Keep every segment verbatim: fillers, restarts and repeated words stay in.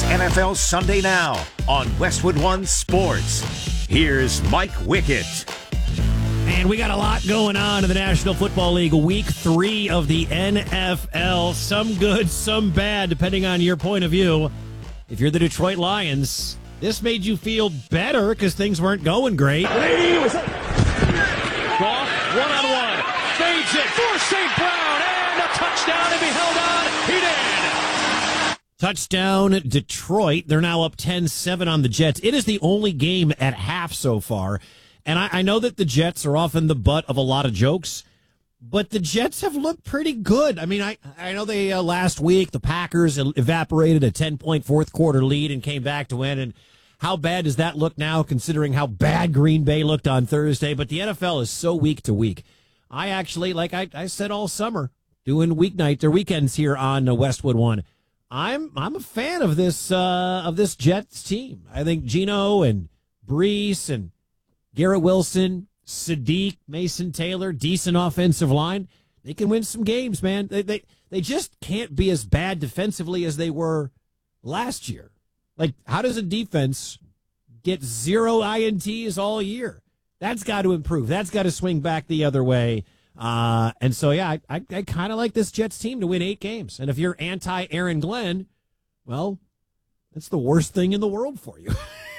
N F L Sunday Now on Westwood One Sports. Here's Mike Wickett. And we got a lot going on in the National Football League. Week three of the N F L. Some good, some bad, depending on your point of view. If you're the Detroit Lions, this made you feel better because things weren't going great. Goff, one-on-one, fades it for Saint Brown, and a touchdown to be held on. He did. Touchdown, Detroit. They're now up ten seven on the Jets. It is the only game at half so far. And I, I know that the Jets are often the butt of a lot of jokes, but the Jets have looked pretty good. I mean, I, I know they uh, last week, the Packers evaporated a ten-point fourth quarter lead and came back to win. And how bad does that look now, considering how bad Green Bay looked on Thursday? But the N F L is so week to week. I actually, like I, I said all summer, doing weeknights or weekends here on uh, Westwood One, I'm I'm a fan of this uh, of this Jets team. I think Geno and Brees and Garrett Wilson, Sadiq, Mason Taylor, decent offensive line. They can win some games, man. They they they just can't be as bad defensively as they were last year. Like, how does a defense get zero I N Ts all year? That's got to improve. That's got to swing back the other way. Uh, and so, yeah, I, I, I kind of like this Jets team to win eight games. And if you're anti-Aaron Glenn, well, that's the worst thing in the world for you.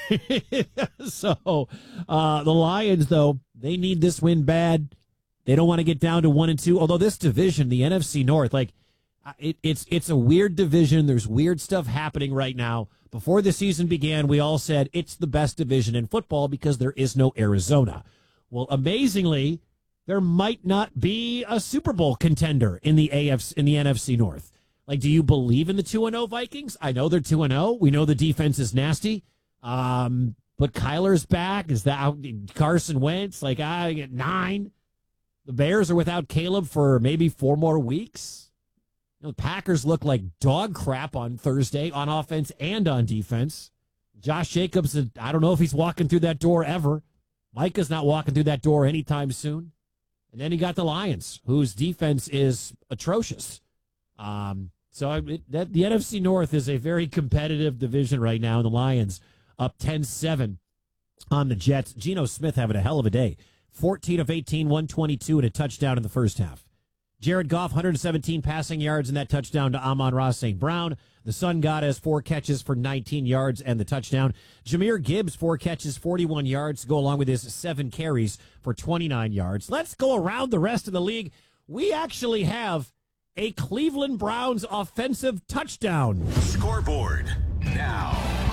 so, uh, the Lions, though, they need this win bad. They don't want to get down to one and two. Although this division, the N F C North, like, it, it's it's a weird division. There's weird stuff happening right now. Before the season began, we all said it's the best division in football because there is no Arizona. Well, amazingly, there might not be a Super Bowl contender in the A F C, in the N F C North. Like, do you believe in the two and oh Vikings? I know they're two and oh. We know the defense is nasty. Um, but Kyler's back. Is that Carson Wentz? Like, I get nine. The Bears are without Caleb for maybe four more weeks. You know, the Packers look like dog crap on Thursday on offense and on defense. Josh Jacobs, I don't know if he's walking through that door ever. Micah's not walking through that door anytime soon. And then you got the Lions, whose defense is atrocious. Um, so it, that, the N F C North is a very competitive division right now, and the Lions up ten seven on the Jets. Geno Smith having a hell of a day. fourteen of eighteen, one twenty-two, and a touchdown in the first half. Jared Goff, one hundred seventeen passing yards and that touchdown to Amon-Ra Saint Brown. The Sun God has four catches for nineteen yards and the touchdown. Jahmyr Gibbs, four catches, forty-one yards to go along with his seven carries for twenty-nine yards. Let's go around the rest of the league. We actually have a Cleveland Browns offensive touchdown. Scoreboard now.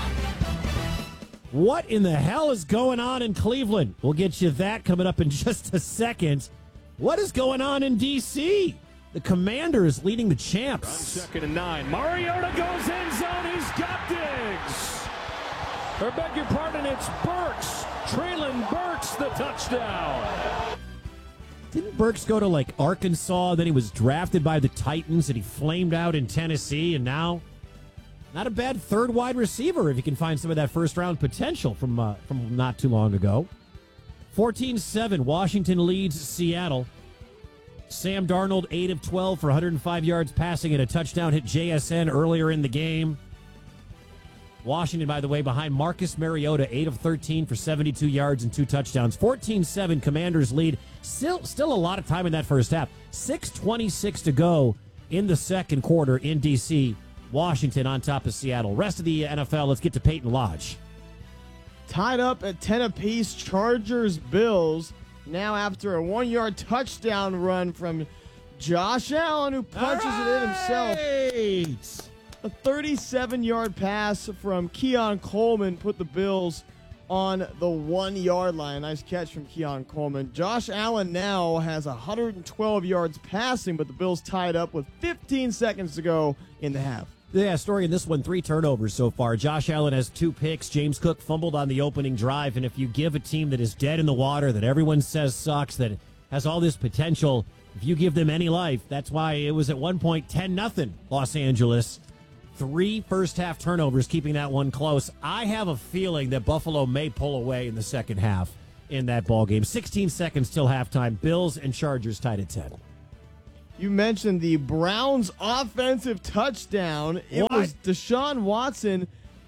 What in the hell is going on in Cleveland? We'll get you that coming up in just a second. What is going on in D C? The Commanders leading the champs. Second and nine. Mariota goes end zone. He's got Diggs. Or beg your pardon, it's Burks. Traylon Burks, the touchdown. Didn't Burks go to, like, Arkansas, then he was drafted by the Titans, and he flamed out in Tennessee, and now not a bad third wide receiver if you can find some of that first-round potential from uh, from not too long ago. fourteen seven, Washington leads Seattle. Sam Darnold, eight of twelve for one hundred five yards passing and a touchdown, hit J S N earlier in the game. Washington, by the way, behind Marcus Mariota, eight of thirteen for seventy-two yards and two touchdowns. fourteen seven, Commanders lead. Still, still a lot of time in that first half. six twenty-six to go in the second quarter in D C. Washington on top of Seattle. Rest of the N F L, let's get to Peyton Lodge. Tied up at ten apiece, Chargers, Bills. Now after a one-yard touchdown run from Josh Allen, who punches right. it in himself. A thirty-seven-yard pass from Keon Coleman put the Bills on the one-yard line. Nice catch from Keon Coleman. Josh Allen now has one hundred twelve yards passing, but the Bills tied up with fifteen seconds to go in the half. Yeah, story in this one, three turnovers so far. Josh Allen has two picks. James Cook fumbled on the opening drive. And if you give a team that is dead in the water, that everyone says sucks, that has all this potential, if you give them any life, that's why it was at one point ten nothing Los Angeles. Three first-half turnovers, keeping that one close. I have a feeling that Buffalo may pull away in the second half in that ball game. sixteen seconds till halftime. Bills and Chargers tied at ten. You mentioned the Browns' offensive touchdown. It What? was Deshaun Watson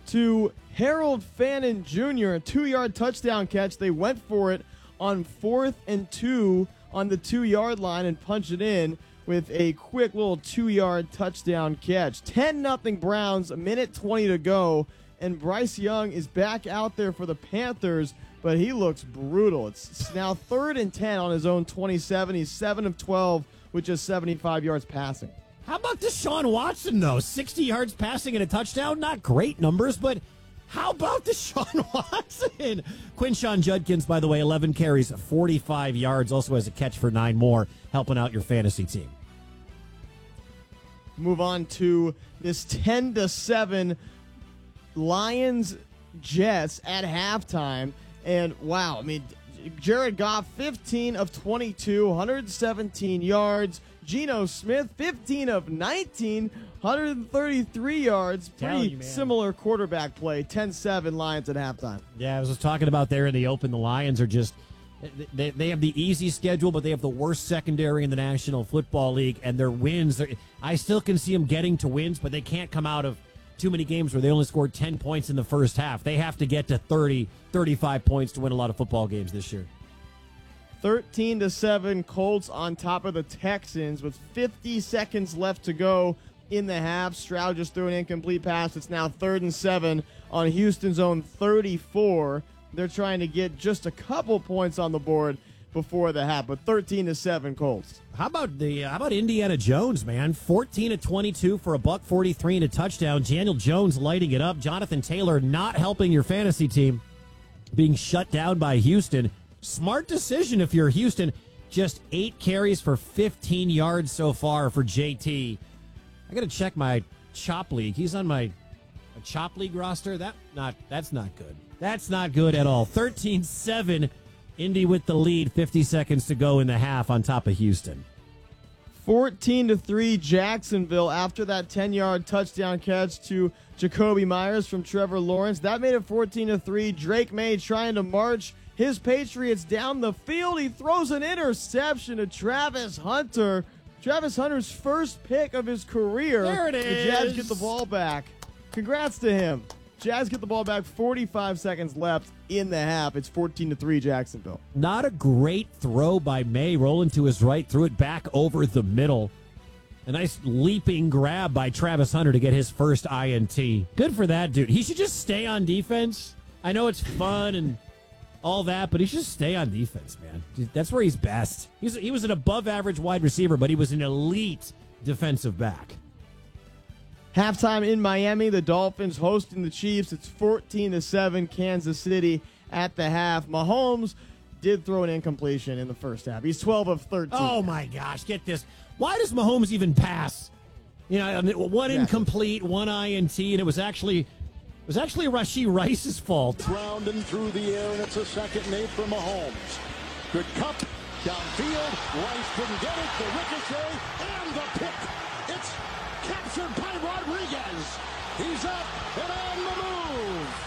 to Harold Fannin Junior A two-yard touchdown catch. They went for it on fourth and two on the two-yard line and punched it in with a quick little two-yard touchdown catch. ten nothing Browns, a minute twenty to go, and Bryce Young is back out there for the Panthers, but he looks brutal. It's now third and ten on his own twenty-seven. He's seven of twelve with just seventy-five yards passing. How about Deshaun Watson, though? sixty yards passing and a touchdown. Not great numbers, but how about Deshaun Watson? Quinshawn Judkins, by the way, eleven carries, forty-five yards. Also has a catch for nine more, helping out your fantasy team. Move on to this ten to seven Lions Jets at halftime. And wow, I mean, Jared Goff, fifteen of twenty-two, one hundred seventeen yards. Geno Smith, fifteen of nineteen, one hundred thirty-three yards. Pretty you, similar quarterback play. ten seven Lions at halftime. Yeah, I was just talking about there in the open. The Lions are just, they, they have the easy schedule, but they have the worst secondary in the National Football League, and their wins, I still can see them getting to wins, but they can't come out of too many games where they only scored ten points in the first half. They have to get to thirty, thirty-five points to win a lot of football games this year. thirteen to seven Colts on top of the Texans with fifty seconds left to go in the half. Stroud just threw an incomplete pass. It's now third and seven on Houston's own thirty-four. They're trying to get just a couple points on the board before the half, but thirteen to seven Colts. How about the how about Indiana Jones, man? fourteen to twenty-two for a buck forty-three and a touchdown. Daniel Jones lighting it up. Jonathan Taylor not helping your fantasy team, being shut down by Houston. Smart decision if you're Houston. Just eight carries for fifteen yards so far for J T. I got to check my Chop League. He's on my a Chop League roster. That not that's not good. That's not good at all. thirteen seven, Indy with the lead. fifty seconds to go in the half on top of Houston. fourteen to three Jacksonville after that ten-yard touchdown catch to Jacoby Myers from Trevor Lawrence. That made it fourteen to three. Drake May trying to march his Patriots down the field. He throws an interception to Travis Hunter. Travis Hunter's first pick of his career. There it is. The Jazz get the ball back. Congrats to him. Jazz get the ball back. forty-five seconds left in the half. It's fourteen to three Jacksonville. Not a great throw by May. Rolling to his right, threw it back over the middle. A nice leaping grab by Travis Hunter to get his first I N T. Good for that dude. He should just stay on defense. I know it's fun and all that, but he should stay on defense, man. That's where he's best. He's, he was an above-average wide receiver, but he was an elite defensive back. Halftime in Miami, the Dolphins hosting the Chiefs. It's fourteen to seven Kansas City at the half. Mahomes did throw an incompletion in the first half. He's twelve of thirteen. Oh, my gosh. Get this. Why does Mahomes even pass? You know, one yeah. incomplete, one I N T, and it was actually it was actually Rashee Rice's fault. Rounding through the air, and it's a second and eight for Mahomes. Good cup downfield. Rice didn't get it. The ricochet and the pick. It's captured by Rodriguez. He's up and on the move.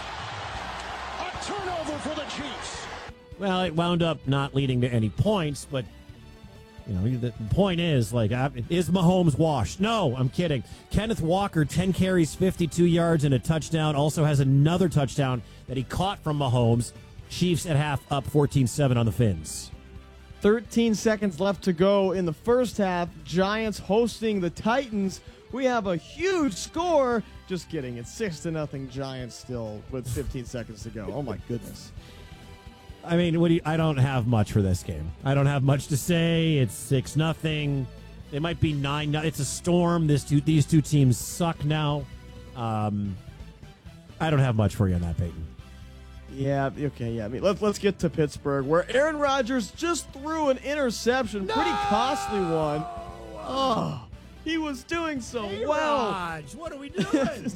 A turnover for the Chiefs. Well, it wound up not leading to any points, but you know, the point is, like, is Mahomes washed? No, I'm kidding. Kenneth Walker, ten carries, fifty-two yards, and a touchdown. Also has another touchdown that he caught from Mahomes. Chiefs at half up fourteen seven on the Fins. thirteen seconds left to go in the first half. Giants hosting the Titans. We have a huge score. Just kidding. It's six to nothing Giants still with fifteen seconds to go. Oh, my goodness. I mean, what do you, I don't have much for this game. I don't have much to say. It's six nothing. It might be nine. It's a storm. This two, these two teams suck now. Um, I don't have much for you on that, Peyton. Yeah, okay, yeah. I mean, let's let's get to Pittsburgh, where Aaron Rodgers just threw an interception, no! pretty costly one. Oh, he was doing so hey, well. Raj, what are we doing?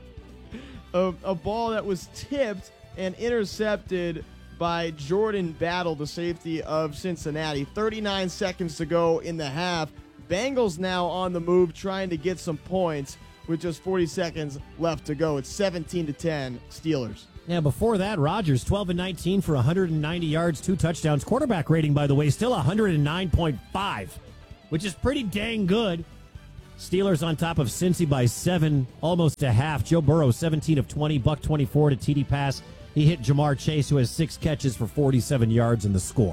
a, a ball that was tipped and intercepted by Jordan Battle, the safety of Cincinnati. thirty-nine seconds to go in the half. Bengals now on the move, trying to get some points with just forty seconds left to go. It's seventeen to ten Steelers. Yeah, before that, Rodgers, twelve and nineteen for one hundred ninety yards, two touchdowns. Quarterback rating, by the way, still one hundred nine point five, which is pretty dang good. Steelers on top of Cincy by seven, almost a half. Joe Burrow, seventeen of twenty, buck twenty-four to T D pass. He hit Jamar Chase, who has six catches for forty-seven yards in the score.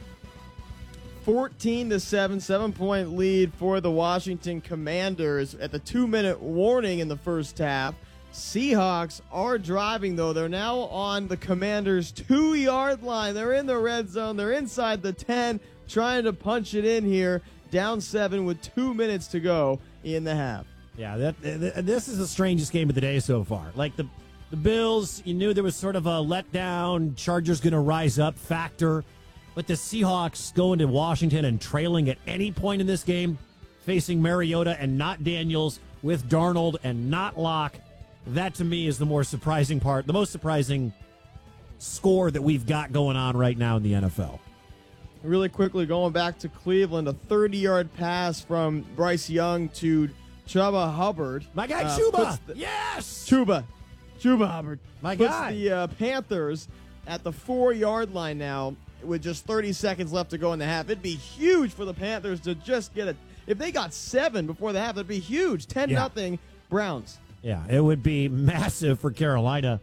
fourteen to seven, seven-point lead for the Washington Commanders at the two-minute warning in the first half. Seahawks are driving, though. They're now on the Commanders' two-yard line. They're in the red zone. They're inside the ten, trying to punch it in here. Down seven with two minutes to go in the half. Yeah, that, that this is the strangest game of the day so far. Like the the Bills, you knew there was sort of a letdown, Chargers going to rise up factor, but the Seahawks going to Washington and trailing at any point in this game, facing Mariota and not Daniels, with Darnold and not Locke. That to me is the more surprising part, the most surprising score that we've got going on right now in the N F L. Really quickly, going back to Cleveland, a thirty-yard pass from Bryce Young to Chuba Hubbard. My guy uh, Chuba! The, yes! Chuba. Chuba Hubbard. My puts guy. the uh, Panthers at the four-yard line now with just thirty seconds left to go in the half. It'd be huge for the Panthers to just get it. If they got seven before the half, it'd be huge. ten nothing yeah. Browns. Yeah, it would be massive for Carolina.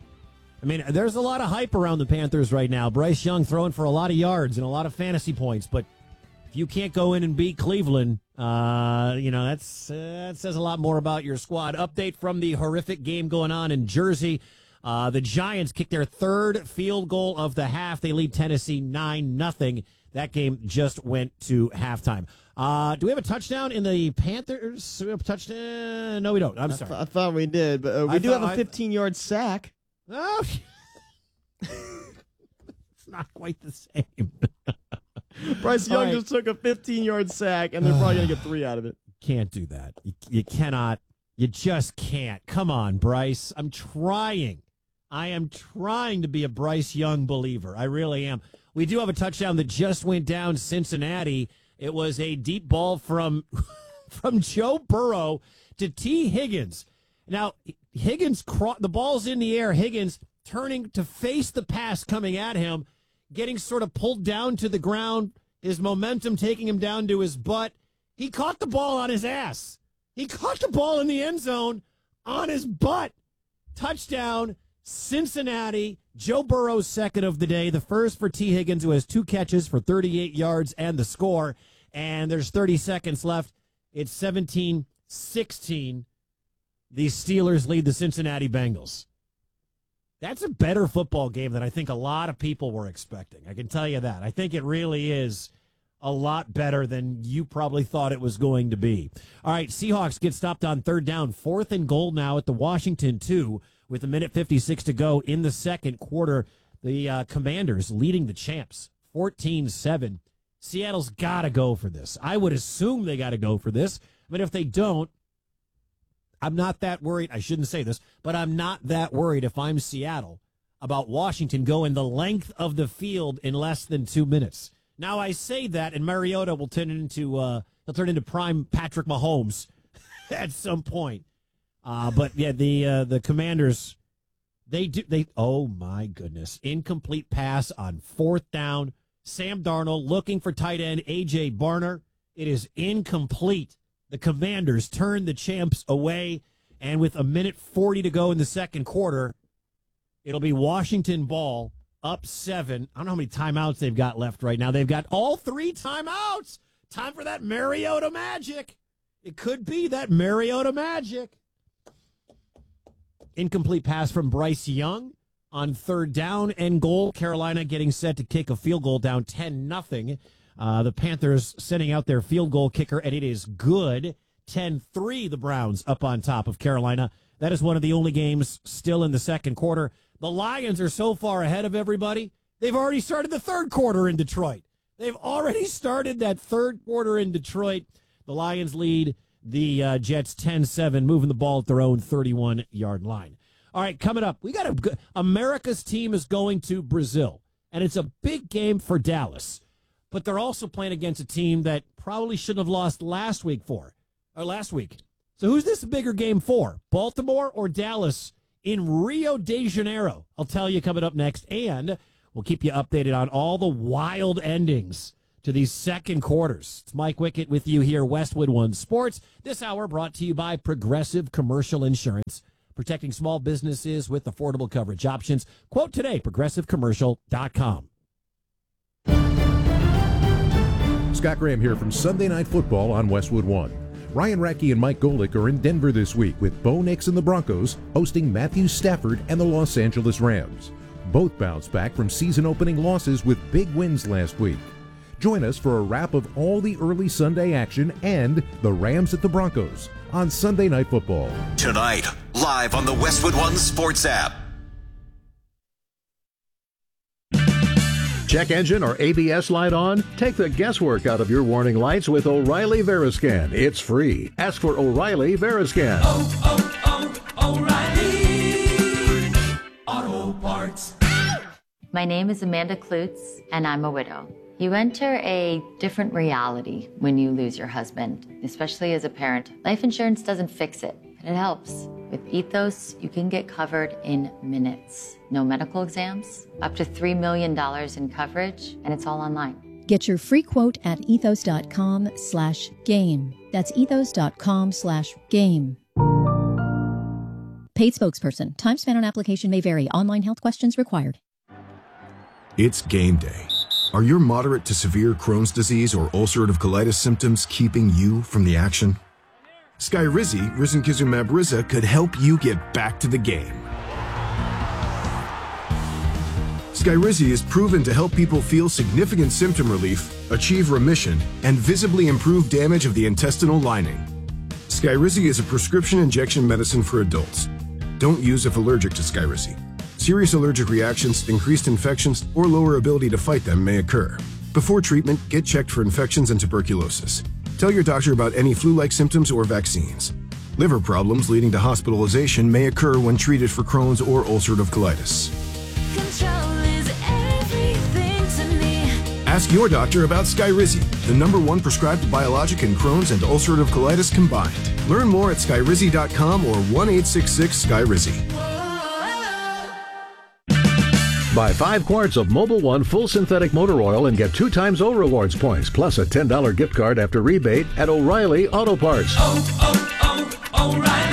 I mean, there's a lot of hype around the Panthers right now. Bryce Young throwing for a lot of yards and a lot of fantasy points, but if you can't go in and beat Cleveland, uh, you know, that's uh, that says a lot more about your squad. Update from the horrific game going on in Jersey. Uh, the Giants kicked their third field goal of the half. They lead Tennessee nine nothing. That game just went to halftime. Uh, do we have a touchdown in the Panthers? Do we have a touchdown? No, we don't. I'm I sorry. Th- I thought we did, but uh, we I do thought, have a fifteen-yard sack. Oh, it's not quite the same. Bryce Young right. just took a fifteen-yard sack, and they're probably going to get three out of it. Can't do that. You, you cannot. You just can't. Come on, Bryce. I'm trying. I am trying to be a Bryce Young believer. I really am. We do have a touchdown that just went down Cincinnati. It was a deep ball from from Joe Burrow to T. Higgins. Now, Higgins, the ball's in the air. Higgins turning to face the pass coming at him, getting sort of pulled down to the ground, his momentum taking him down to his butt. He caught the ball on his ass. He caught the ball in the end zone on his butt. Touchdown, Cincinnati. Joe Burrow's second of the day. The first for T. Higgins, who has two catches for thirty-eight yards and the score. And there's thirty seconds left. It's seventeen sixteen. The Steelers lead the Cincinnati Bengals. That's a better football game than I think a lot of people were expecting. I can tell you that. I think it really is a lot better than you probably thought it was going to be. All right, Seahawks get stopped on third down. Fourth and goal now at the Washington two with a minute fifty-six to go in the second quarter. The uh, Commanders leading the champs fourteen seven. Seattle's got to go for this. I would assume they got to go for this. But if they don't, I'm not that worried. I shouldn't say this, but I'm not that worried if I'm Seattle about Washington going the length of the field in less than two minutes. Now, I say that, and Mariota will turn into uh, he'll turn into prime Patrick Mahomes at some point. Uh, but yeah, the uh, the Commanders, they do they. Oh my goodness! Incomplete pass on fourth down. Sam Darnold looking for tight end A J Barner. It is incomplete. The Commanders turn the champs away, and with a minute forty to go in the second quarter, it'll be Washington ball up seven. I don't know how many timeouts they've got left right now. They've got all three timeouts. Time for that Mariota magic. It could be that Mariota magic. Incomplete pass from Bryce Young on third down and goal. Carolina getting set to kick a field goal down ten nothing. Uh, the Panthers sending out their field goal kicker, and it is good. ten three, the Browns up on top of Carolina. That is one of the only games still in the second quarter. The Lions are so far ahead of everybody, they've already started the third quarter in Detroit. They've already started that third quarter in Detroit. The Lions lead the uh, Jets ten seven, moving the ball at their own thirty-one-yard line. All right, coming up, we got a America's team is going to Brazil, and it's a big game for Dallas. But they're also playing against a team that probably shouldn't have lost last week for, or last week. So who's this a bigger game for, Baltimore or Dallas in Rio de Janeiro? I'll tell you coming up next, and we'll keep you updated on all the wild endings to to these second quarters. It's Mike Wickett with you here, Westwood One Sports. This hour brought to you by Progressive Commercial Insurance, protecting small businesses with affordable coverage options. Quote today, progressive commercial dot com. Scott Graham here from Sunday Night Football on Westwood One. Ryan Radke and Mike Golick are in Denver this week with Bo Nix and the Broncos hosting Matthew Stafford and the Los Angeles Rams. Both bounced back from season-opening losses with big wins last week. Join us for a wrap of all the early Sunday action and the Rams at the Broncos on Sunday Night Football. Tonight, live on the Westwood One Sports app. Check engine or A B S light on? Take the guesswork out of your warning lights with O'Reilly Veriscan. It's free. Ask for O'Reilly Veriscan. Oh, oh, oh, O'Reilly Auto Parts. My name is Amanda Klutz, and I'm a widow. You enter a different reality when you lose your husband, especially as a parent. Life insurance doesn't fix it, but it helps. With Ethos, you can get covered in minutes. No medical exams, up to three million dollars in coverage, and it's all online. Get your free quote at ethos.com slash game. That's ethos.com slash game. Paid spokesperson. Time spent on application may vary. Online health questions required. It's game day. Are your moderate to severe Crohn's disease or ulcerative colitis symptoms keeping you from the action? Skyrizi, risankizumab Riza, could help you get back to the game. Skyrizi is proven to help people feel significant symptom relief, achieve remission, and visibly improve damage of the intestinal lining. Skyrizi is a prescription injection medicine for adults. Don't use if allergic to Skyrizi. Serious allergic reactions, increased infections, or lower ability to fight them may occur. Before treatment, get checked for infections and tuberculosis. Tell your doctor about any flu-like symptoms or vaccines. Liver problems leading to hospitalization may occur when treated for Crohn's or ulcerative colitis. Control is everything to me. Ask your doctor about Skyrizi, the number one prescribed biologic in Crohn's and ulcerative colitis combined. Learn more at skyrizi dot com or one eight six six Skyrizi. Buy five quarts of Mobil One full synthetic motor oil and get two times O Rewards points, plus a ten dollars gift card after rebate at O'Reilly Auto Parts. Oh, oh,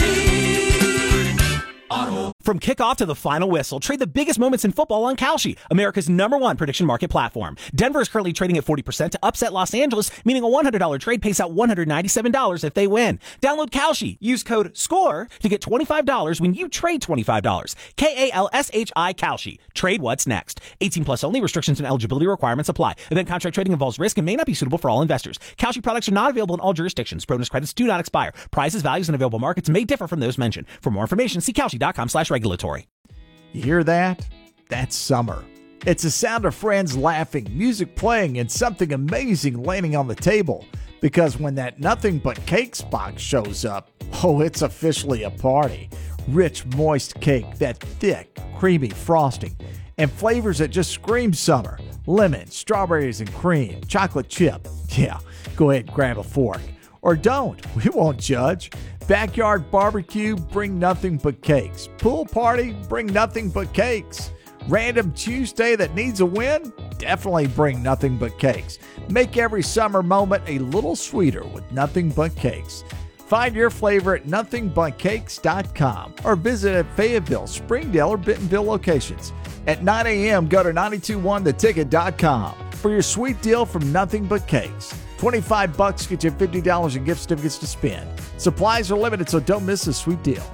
O'Reilly Auto. From kickoff to the final whistle, trade the biggest moments in football on Kalshi, America's number one prediction market platform. Denver is currently trading at forty percent to upset Los Angeles, meaning a one hundred dollars trade pays out one hundred ninety-seven dollars if they win. Download Kalshi. Use code SCORE to get twenty-five dollars when you trade twenty-five dollars. K A L S H I Kalshi. Trade what's next. eighteen plus only. Restrictions and eligibility requirements apply. Event contract trading involves risk and may not be suitable for all investors. Kalshi products are not available in all jurisdictions. Bonus credits do not expire. Prices, values, and available markets may differ from those mentioned. For more information, see Kalshi dot com slash regulatory. You hear that? That's summer. It's the sound of friends laughing, music playing, and something amazing landing on the table. Because when that Nothing But Cakes box shows up, oh, it's officially a party. Rich, moist cake, that thick, creamy frosting, and flavors that just scream summer. Lemon, strawberries and cream, chocolate chip. Yeah, go ahead and grab a fork. Or don't, we won't judge. Backyard barbecue, bring nothing but cakes. Pool party, bring nothing but cakes. Random Tuesday that needs a win? Definitely bring nothing but cakes. Make every summer moment a little sweeter with Nothing But Cakes. Find your flavor at nothing but cakes dot com or visit at Fayetteville, Springdale, or Bentonville locations. At nine a.m., go to nine two one the ticket dot com for your sweet deal from Nothing But Cakes. twenty-five bucks get you fifty dollars in gift certificates to spend. Supplies are limited, so don't miss this sweet deal.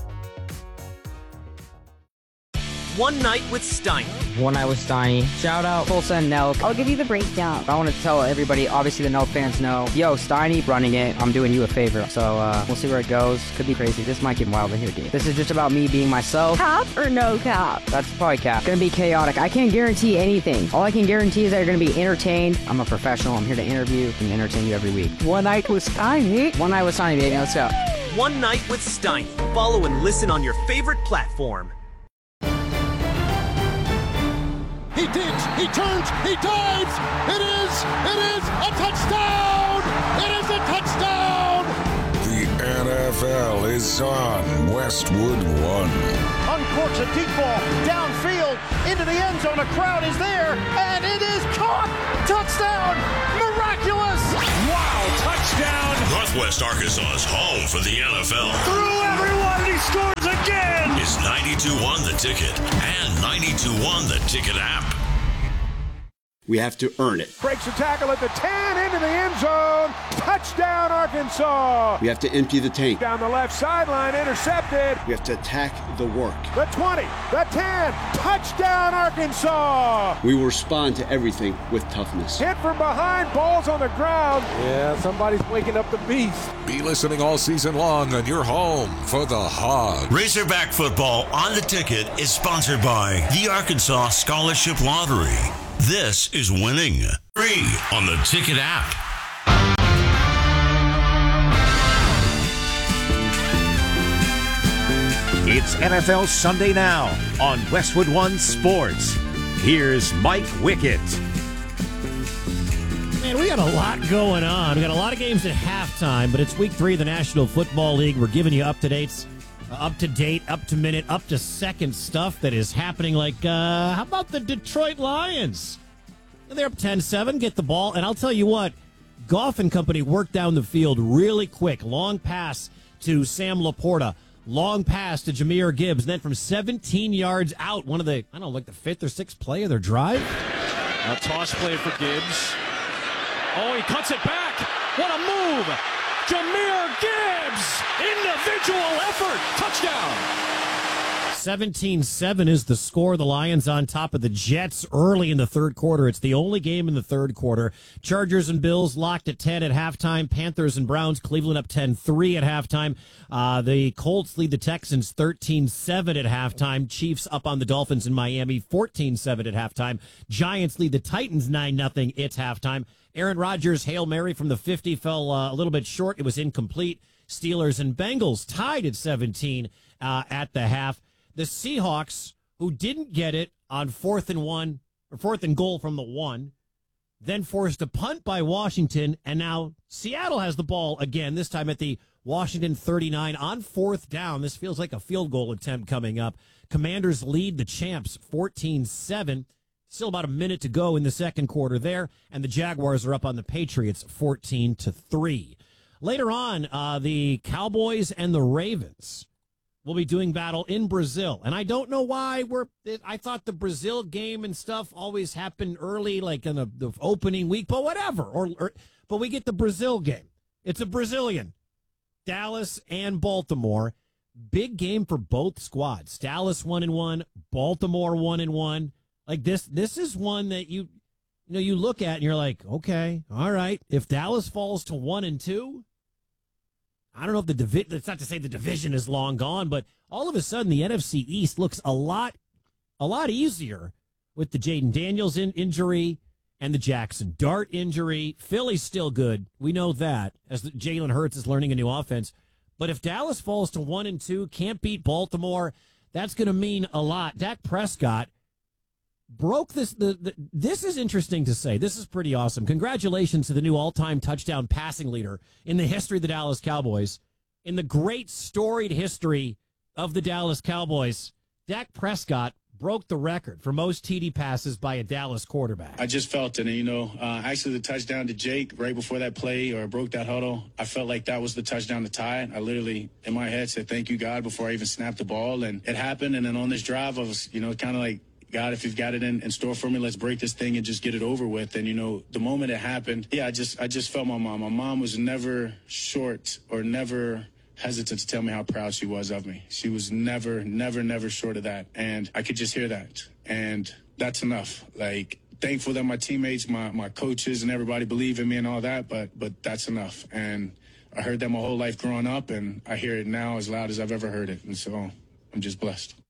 One Night with Steiny. One Night with Steiny. Shout out Full Send Nelk. I'll give you the breakdown. I want to tell everybody, obviously the Nelk fans know, yo, Steiny running it. I'm doing you a favor. So uh, we'll see where it goes. Could be crazy. This might get wild in here, dude. This is just about me being myself. Cap or no cap? That's probably cap. It's gonna be chaotic. I can't guarantee anything. All I can guarantee is that you're gonna be entertained. I'm a professional. I'm here to interview and entertain you every week. One Night with Steiny. One Night with Steiny, baby. Let's go. One Night with Steiny. Follow and listen on your favorite platform. He digs, he turns, he dives. It is, it is a touchdown. It is a touchdown. The N F F L is on Westwood One. Uncorks a deep ball downfield into the end zone. A crowd is there, and it is caught. Touchdown! Miraculous! Wow! Touchdown! Northwest Arkansas's home for the N F L. Through everyone, he scores again! Is ninety-two one The Ticket and ninety-two one The Ticket app. We have to earn it. Breaks a tackle at the ten, into the end zone. Touchdown, Arkansas! We have to empty the tank. Down the left sideline, intercepted. We have to attack the work. The twenty, the ten, touchdown, Arkansas! We will respond to everything with toughness. Hit from behind, balls on the ground. Yeah, somebody's waking up the beast. Be listening all season long on your home for the Hogs. Razorback football on The Ticket is sponsored by the Arkansas Scholarship Lottery. This is winning. Free on the Ticket app. It's N F L Sunday Now on Westwood One Sports. Here's Mike Wickett. Man, we got a lot going on. We got a lot of games at halftime, but it's week three of the National Football League. We're giving you up-to-dates. Uh, up to date, up to minute, up to second stuff that is happening. Like, uh, how about the Detroit Lions? They're up ten seven, get the ball, and I'll tell you what, Goff and company worked down the field really quick. Long pass to Sam Laporta, long pass to Jahmyr Gibbs, and then from seventeen yards out, one of the, I don't know, like the fifth or sixth play of their drive. A toss play for Gibbs. Oh, he cuts it back. What a move. Jahmyr Gibbs, individual effort, touchdown. seventeen seven is the score. The Lions on top of the Jets early in the third quarter. It's the only game in the third quarter. Chargers and Bills locked at ten at halftime. Panthers and Browns, Cleveland up ten three at halftime. Uh, the Colts lead the Texans thirteen seven at halftime. Chiefs up on the Dolphins in Miami fourteen seven at halftime. Giants lead the Titans nine nothing. It's halftime. Aaron Rodgers' Hail Mary from the fifty fell uh, a little bit short. It was incomplete. Steelers and Bengals tied at seventeen uh, at the half. The Seahawks, who didn't get it on fourth and one, or fourth and goal from the one, then forced a punt by Washington, and now Seattle has the ball again, this time at the Washington thirty-nine on fourth down. This feels like a field goal attempt coming up. Commanders lead the champs fourteen seven. Still about a minute to go in the second quarter there, and the Jaguars are up on the Patriots fourteen to three. Later on, uh, the Cowboys and the Ravens will be doing battle in Brazil. And I don't know why we're, I thought the Brazil game and stuff always happened early, like in the, the opening week, but whatever. Or, or, but we get the Brazil game. It's a Brazilian. Dallas and Baltimore. Big game for both squads. Dallas one and one, Baltimore one and one. Like this, this is one that you, you know, you look at and you're like, okay, all right. If Dallas falls to one and two, I don't know if the division, it's not to say the division is long gone, but all of a sudden the N F C East looks a lot, a lot easier with the Jaden Daniels in, injury and the Jackson Dart injury. Philly's still good. We know that, as Jalen Hurts is learning a new offense. But if Dallas falls to one and two, can't beat Baltimore, that's going to mean a lot. Dak Prescott broke this. The, the this is interesting to say. This is pretty awesome. Congratulations to the new all-time touchdown passing leader in the history of the Dallas Cowboys. In the great storied history of the Dallas Cowboys, Dak Prescott broke the record for most T D passes by a Dallas quarterback. I just felt it, and you know, uh, actually the touchdown to Jake right before that play or broke that huddle, I felt like that was the touchdown to tie it. I literally, in my head, said, thank you, God, before I even snapped the ball, and it happened. And then on this drive, I was, you know, kind of like, God, if you've got it in, in store for me, let's break this thing and just get it over with. And, you know, the moment it happened, yeah, I just I just felt my mom. My mom was never short or never hesitant to tell me how proud she was of me. She was never, never, never short of that. And I could just hear that. And that's enough. Like, thankful that my teammates, my, my coaches and everybody believe in me and all that, but but that's enough. And I heard that my whole life growing up, and I hear it now as loud as I've ever heard it. And so I'm just blessed.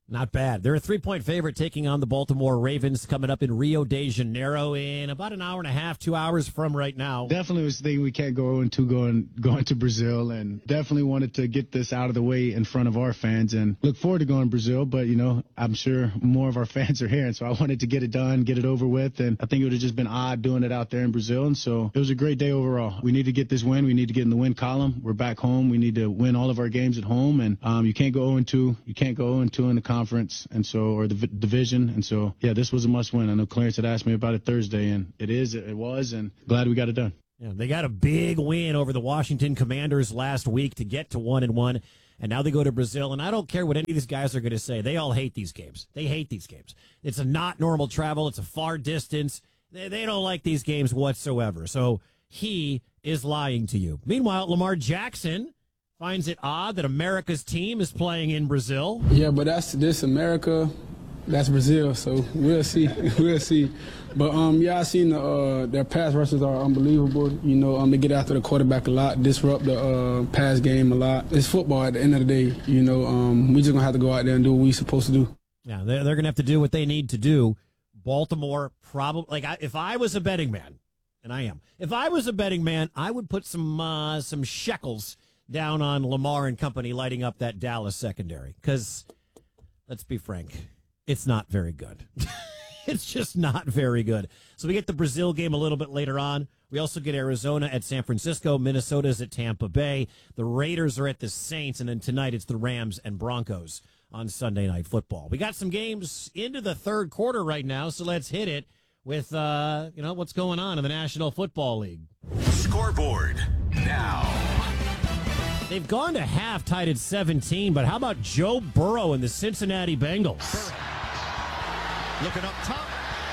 Not bad. They're a three-point favorite taking on the Baltimore Ravens coming up in Rio de Janeiro in about an hour and a half, two hours from right now. Definitely was thinking we can't go into going going to Brazil, and definitely wanted to get this out of the way in front of our fans and look forward to going to Brazil. But, you know, I'm sure more of our fans are here, and so I wanted to get it done, get it over with. And I think it would have just been odd doing it out there in Brazil. And so it was a great day overall. We need to get this win. We need to get in the win column. We're back home. We need to win all of our games at home. And um, you can't go oh and two. You can't go oh and two in the conference, and so or the v- division. And so, yeah, this was a must win. I know Clarence had asked me about it Thursday, and it is, it was, and glad we got it done. Yeah, they got a big win over the Washington Commanders last week to get to one and one, and now they go to Brazil. And I don't care what any of these guys are going to say; they all hate these games. They hate these games. It's a not normal travel. It's a far distance. They, they don't like these games whatsoever. So he is lying to you. Meanwhile, Lamar Jackson finds it odd that America's team is playing in Brazil. Yeah, but that's this America, that's Brazil. So we'll see, we'll see. But um, yeah, I seen the, uh, their pass rushes are unbelievable. You know, um, they get after the quarterback a lot, disrupt the uh, pass game a lot. It's football at the end of the day. You know, um, we just gonna have to go out there and do what we supposed to do. Yeah, they're they're gonna have to do what they need to do. Baltimore probably like I, if I was a betting man, and I am. If I was a betting man, I would put some uh, some shekels down on Lamar and company lighting up that Dallas secondary. Because, let's be frank, it's not very good. It's just not very good. So we get the Brazil game a little bit later on. We also get Arizona at San Francisco. Minnesota's at Tampa Bay. The Raiders are at the Saints. And then tonight it's the Rams and Broncos on Sunday Night Football. We got some games into the third quarter right now, so let's hit it with, uh, you know, what's going on in the National Football League. Scoreboard now. They've gone to half tied at seventeen, but how about Joe Burrow and the Cincinnati Bengals? Looking up top,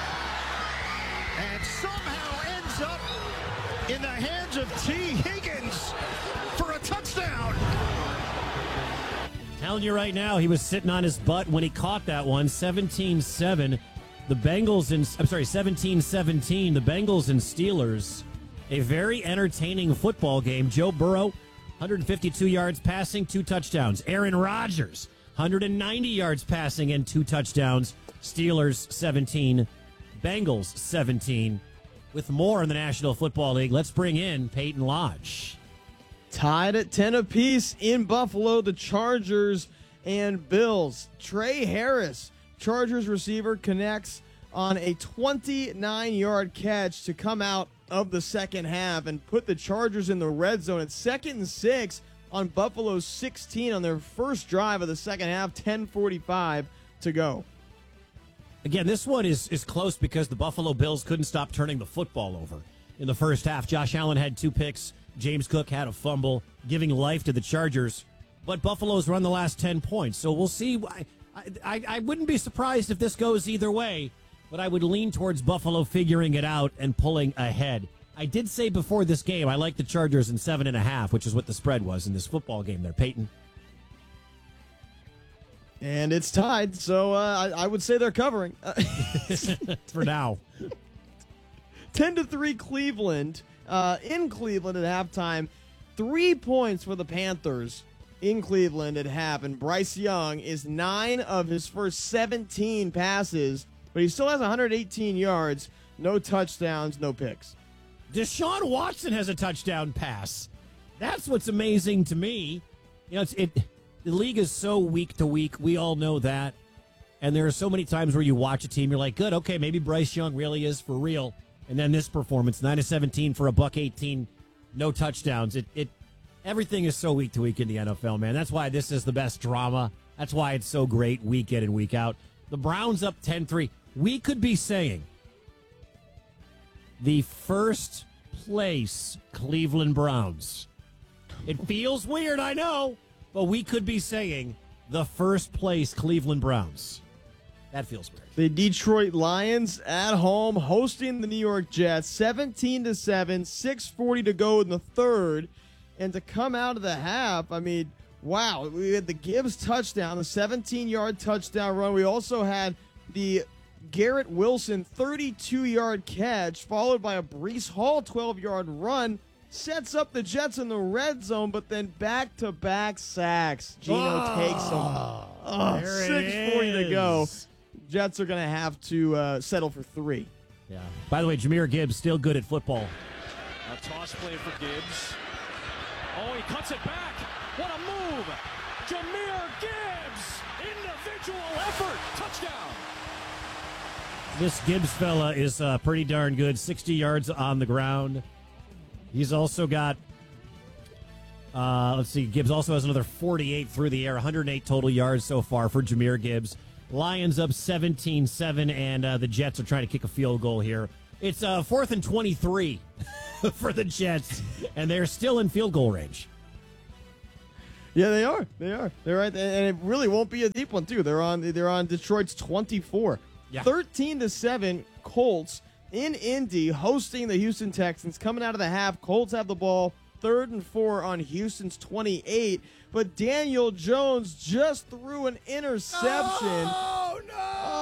and somehow ends up in the hands of T. Higgins for a touchdown. Telling you right now, he was sitting on his butt when he caught that one. seventeen seven. The Bengals and I'm sorry, seventeen seventeen. The Bengals and Steelers. A very entertaining football game. Joe Burrow, one hundred fifty-two yards passing, two touchdowns. Aaron Rodgers, one hundred ninety yards passing and two touchdowns. Steelers seventeen, Bengals seventeen. With more in the National Football League, let's bring in Peyton Lodge. Tied at ten apiece in Buffalo, the Chargers and Bills. Trey Harris, Chargers receiver, connects on a twenty-nine-yard catch to come out of the second half and put the Chargers in the red zone at second and six on Buffalo's sixteen on their first drive of the second half, ten forty-five to go. Again, this one is, is close because the Buffalo Bills couldn't stop turning the football over in the first half. Josh Allen had two picks. James Cook had a fumble, giving life to the Chargers. But Buffalo's run the last ten points, so we'll see. I, I, I wouldn't be surprised if this goes either way, but I would lean towards Buffalo figuring it out and pulling ahead. I did say before this game I like the Chargers in seven and a half, which is what the spread was in this football game there, Peyton. And it's tied, so uh, I, I would say they're covering. For now. ten to three Cleveland. Uh, in Cleveland at halftime. Three points for the Panthers in Cleveland at half. And Bryce Young is nine of his first seventeen passes, but he still has one hundred eighteen yards, no touchdowns, no picks. Deshaun Watson has a touchdown pass. That's what's amazing to me. You know, it's, it the league is so week to week. We all know that. And there are so many times where you watch a team, you're like, good, okay, maybe Bryce Young really is for real. And then this performance, nine of seventeen for a buck eighteen, no touchdowns. It it everything is so week to week in the N F L, man. That's why this is the best drama. That's why it's so great week in and week out. The Browns up ten three. We could be saying the first place Cleveland Browns. It feels weird, I know, but we could be saying the first place Cleveland Browns. That feels weird. The Detroit Lions at home hosting the New York Jets, seventeen to seven, six forty to go in the third. And to come out of the half, I mean, wow, we had the Gibbs touchdown, the seventeen-yard touchdown run. We also had the Garrett Wilson thirty-two-yard catch, followed by a Breece Hall twelve-yard run. Sets up the Jets in the red zone, but then back-to-back sacks. Geno oh. takes them. Oh, There it six forty to go. is. Jets are going to have to uh, settle for three. Yeah. By the way, Jahmyr Gibbs still good at football. A toss play for Gibbs. Oh, he cuts it back. What a move. Jahmyr Gibbs. Individual effort. Touchdown. This Gibbs fella is uh, pretty darn good. sixty yards on the ground. He's also got, uh, let's see, Gibbs also has another forty-eight through the air, one hundred eight total yards so far for Jahmyr Gibbs. Lions up seventeen seven, and uh, the Jets are trying to kick a field goal here. It's uh, fourth and twenty-three for the Jets, and they're still in field goal range. Yeah, they are. They are. They're right, and it really won't be a deep one too. They're on. They're on Detroit's twenty-four. Yeah. thirteen to seven. Colts in Indy hosting the Houston Texans. Coming out of the half, Colts have the ball. Third and four on Houston's twenty-eight. But Daniel Jones just threw an interception. Oh, no!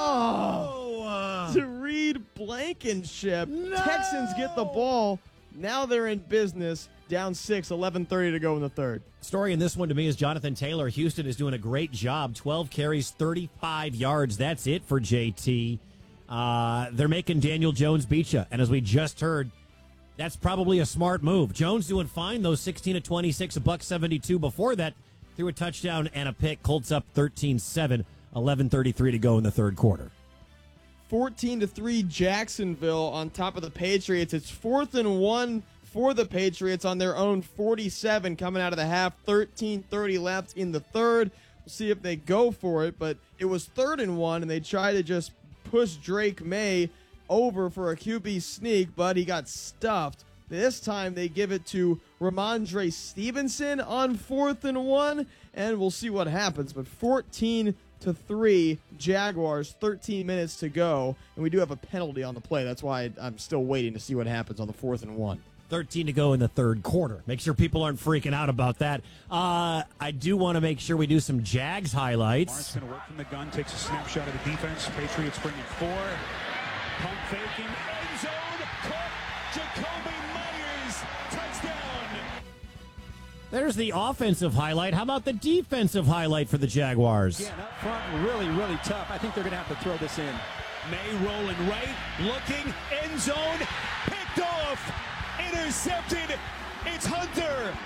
Oh, to Reed Blankenship. No! Texans get the ball. Now they're in business. Down six, eleven thirty to go in the third. Story in this one to me is Jonathan Taylor. Houston is doing a great job. twelve carries, thirty-five yards. That's it for J T. Uh, they're making Daniel Jones beat you. And as we just heard, that's probably a smart move. Jones doing fine, though, sixteen to twenty-six, a buck seventy-two before that. Threw a touchdown and a pick. Colts up thirteen seven, eleven thirty-three to go in the third quarter. fourteen to three Jacksonville on top of the Patriots. It's fourth and one for the Patriots on their own forty-seven coming out of the half. thirteen thirty left in the third. We'll see if they go for it, but it was third and one, and they tried to just push Drake May over for a Q B sneak, but he got stuffed. This time they give it to Ramondre Stevenson on fourth and one, and we'll see what happens. But fourteen to three Jaguars, thirteen minutes to go, and we do have a penalty on the play. That's why I'm still waiting to see what happens on the fourth and one. thirteen to go in the third quarter. Make sure people aren't freaking out about that. Uh, I do want to make sure we do some Jags highlights. Mark's going to work from the gun, takes a snapshot of the defense. Patriots bring it four. Pump faking, end zone, caught. Jacoby Myers, touchdown. There's the offensive highlight. How about the defensive highlight for the Jaguars? Yeah, and up front, really, really tough. I think they're going to have to throw this in. May rolling right, looking, end zone, picked off. Intercepted. It's Hunter.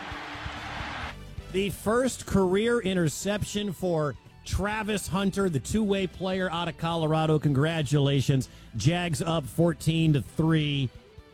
The first career interception for Travis Hunter, the two-way player out of Colorado. Congratulations. Jags up fourteen to three.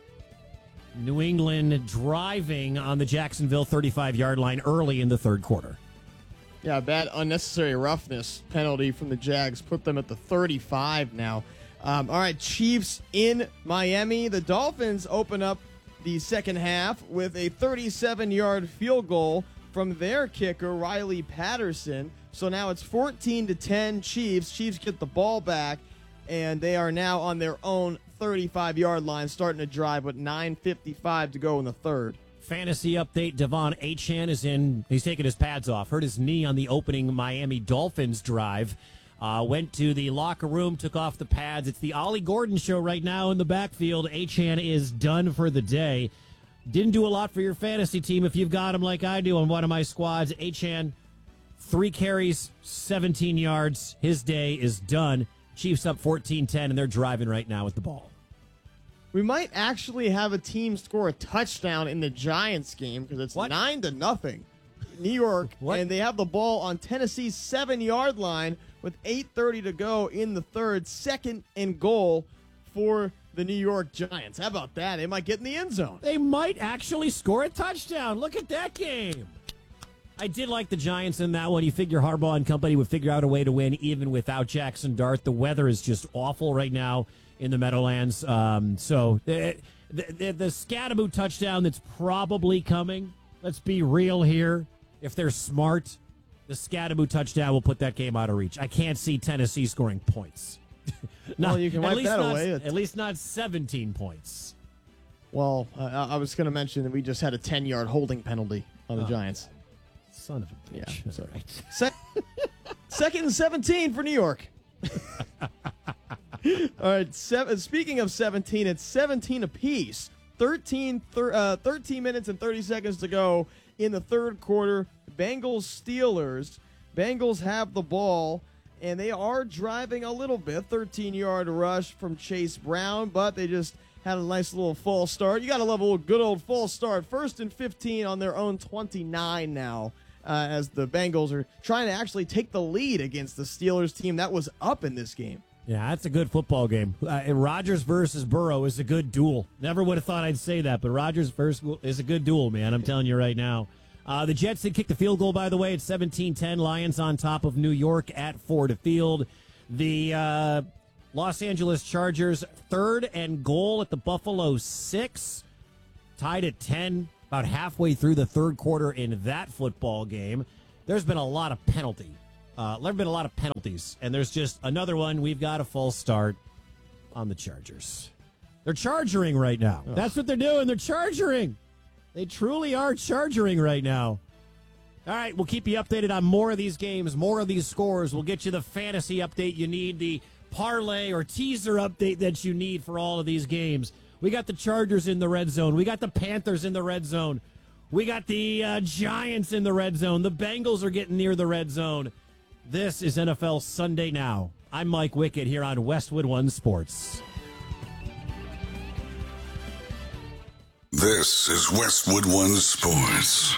New England driving on the Jacksonville thirty-five-yard line early in the third quarter. Yeah, bad unnecessary roughness penalty from the Jags put them at the thirty-five now. Um, all right, Chiefs in Miami. The Dolphins open up the second half with a thirty-seven-yard field goal from their kicker, Riley Patterson. So now it's fourteen to ten Chiefs. Chiefs get the ball back, and they are now on their own thirty-five-yard line, starting to drive with nine fifty-five to go in the third. Fantasy update, Devon Achane is in. He's taking his pads off. Hurt his knee on the opening Miami Dolphins drive. Uh, went to the locker room, took off the pads. It's the Ollie Gordon show right now in the backfield. Achane is done for the day. Didn't do a lot for your fantasy team if you've got him like I do on one of my squads. Achane, three carries, seventeen yards. His day is done. Chiefs up fourteen ten, and they're driving right now with the ball. We might actually have a team score a touchdown in the Giants game because it's what? nine to nothing. New York, what? And they have the ball on Tennessee's seven-yard line with eight thirty to go in the third. Second and goal for the New York Giants. How about that? They might get in the end zone. They might actually score a touchdown. Look at that game. I did like the Giants in that one. You figure Harbaugh and company would figure out a way to win even without Jackson Dart. The weather is just awful right now in the Meadowlands. Um, so the, the, the Scatterboot touchdown that's probably coming, let's be real here. If they're smart, the Scatterboot touchdown will put that game out of reach. I can't see Tennessee scoring points. not, well, you can wipe that not, away. At least not seventeen points. Well, uh, I was going to mention that we just had a ten-yard holding penalty on the oh, Giants. Son of a bitch. Yeah, sorry. Se- second and seventeen for New York. All right, seven, speaking of seventeen, it's seventeen apiece. thirteen, thir- uh, thirteen minutes and thirty seconds to go in the third quarter. Bengals Steelers. Bengals have the ball, and they are driving a little bit. thirteen-yard rush from Chase Brown, but they just had a nice little false start. You got to love a little good old false start. First and fifteen on their own twenty-nine now, uh, as the Bengals are trying to actually take the lead against the Steelers team that was up in this game. Yeah, that's a good football game. Uh, Rodgers versus Burrow is a good duel. Never would have thought I'd say that, but Rodgers versus is a good duel, man. I'm telling you right now. Uh, the Jets did kick the field goal, by the way. It's seventeen ten. Lions on top of New York at Ford Field. The uh, Los Angeles Chargers, third and goal at the Buffalo six. Tied at ten, about halfway through the third quarter in that football game. There's been a lot of penalty. Uh, there've been a lot of penalties, and there's just another one. We've got a false start on the Chargers. They're chargering right now. Ugh. That's what they're doing. They're chargering. They truly are chargering right now. All right, we'll keep you updated on more of these games, more of these scores. We'll get you the fantasy update you need, the parlay or teaser update that you need for all of these games. We got the Chargers in the red zone. We got the Panthers in the red zone. We got the uh, Giants in the red zone. The Bengals are getting near the red zone. This is N F L Sunday Now. I'm Mike Wickett here on Westwood One Sports. This is Westwood One Sports.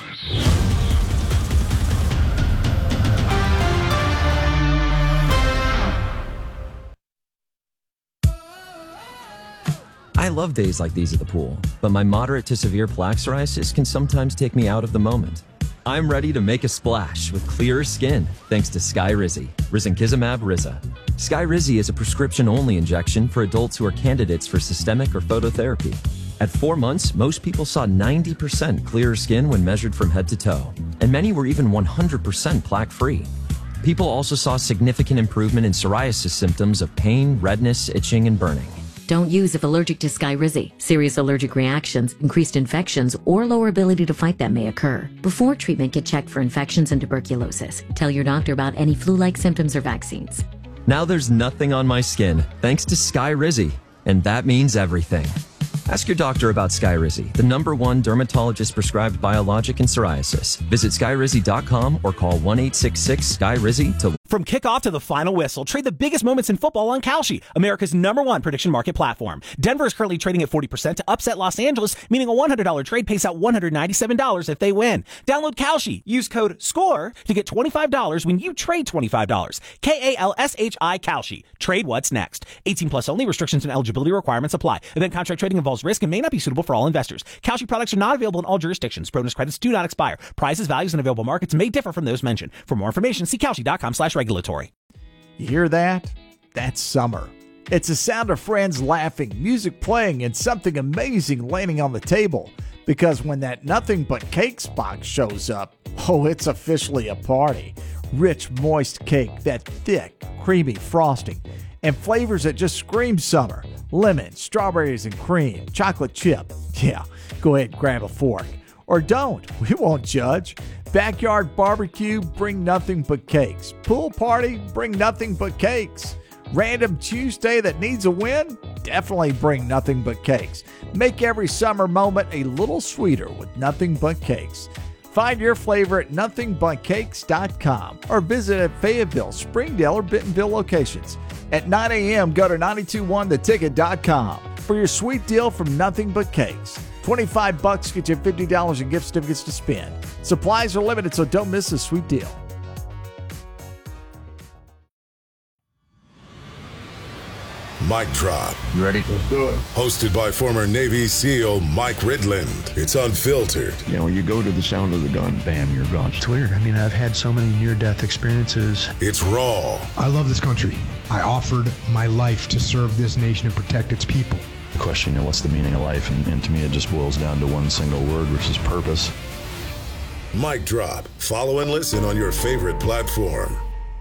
I love days like these at the pool, but my moderate to severe plaque psoriasis can sometimes take me out of the moment. I'm ready to make a splash with clearer skin thanks to Skyrizi, Risankizumab Riza. Skyrizi is a prescription-only injection for adults who are candidates for systemic or phototherapy. At four months, most people saw ninety percent clearer skin when measured from head to toe, and many were even one hundred percent plaque-free. People also saw significant improvement in psoriasis symptoms of pain, redness, itching, and burning. Don't use if allergic to Skyrizi. Serious allergic reactions, increased infections, or lower ability to fight them may occur. Before treatment, get checked for infections and tuberculosis. Tell your doctor about any flu-like symptoms or vaccines. Now there's nothing on my skin thanks to Skyrizi, and that means everything. Ask your doctor about Skyrizi, the number one dermatologist-prescribed biologic in psoriasis. Visit Skyrizi dot com or call one eight six six Sky Rizi to... From kickoff to the final whistle, trade the biggest moments in football on Kalshi, America's number one prediction market platform. Denver is currently trading at forty percent to upset Los Angeles, meaning a one hundred dollars trade pays out one hundred ninety-seven dollars if they win. Download Kalshi. Use code SCORE to get twenty-five dollars when you trade twenty-five dollars. K A L S H I Kalshi. Trade what's next. eighteen plus only. Restrictions and eligibility requirements apply. Event contract trading involves risk and may not be suitable for all investors. Kalshi products are not available in all jurisdictions. Bonus credits do not expire. Prices, values, and available markets may differ from those mentioned. For more information, see Kalshi dot com slash regulatory. You hear that? That's summer. It's the sound of friends laughing, music playing, and something amazing landing on the table. Because when that Nothing But Cakes box shows up, oh, it's officially a party. Rich, moist cake, that thick, creamy frosting, and flavors that just scream summer. Lemon, strawberries and cream, chocolate chip. Yeah, go ahead and grab a fork. Or don't, we won't judge. Backyard barbecue, bring nothing but cakes. Pool party, bring nothing but cakes. Random Tuesday that needs a win? Definitely bring nothing but cakes. Make every summer moment a little sweeter with Nothing But Cakes. Find your flavor at nothing but cakes dot com or visit at Fayetteville, Springdale, or Bentonville locations. At nine a.m., go to nine two one the ticket dot com for your sweet deal from Nothing But Cakes. twenty-five bucks get you fifty dollars in gift certificates to spend. Supplies are limited, so don't miss this sweet deal. Mic Drop. You ready? Let's do it. Hosted by former Navy SEAL Mike Ridland. It's unfiltered. You know, you go to the sound of the gun, bam, you're gone. It's weird. I mean, I've had so many near-death experiences. It's raw. I love this country. I offered my life to serve this nation and protect its people. The question, you know, what's the meaning of life? And, and to me, it just boils down to one single word, which is purpose. Mic Drop. Follow and listen on your favorite platform.